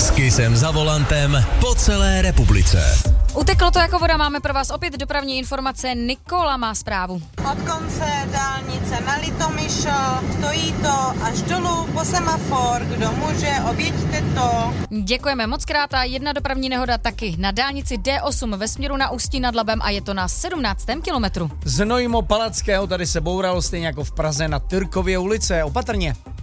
S Kissem za volantem po celé republice. Uteklo to jako voda, máme pro vás opět dopravní informace. Nikola má zprávu. Od konce dálnice na Litomyšl stojí to až dolů po semafor. Kdo může, objeďte to. Děkujeme moc krát a jedna dopravní nehoda taky na dálnici D8 ve směru na Ústí nad Labem a je to na 17. kilometru. Znojmo Palackého tady se bouralo stejně jako v Praze na Tyrkově ulice. Opatrně.